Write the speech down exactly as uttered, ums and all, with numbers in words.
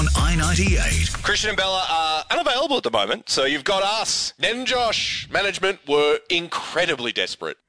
on I ninety-eight. Christian and Bella are unavailable at the moment, so you've got us. Ned and Josh, management, were incredibly desperate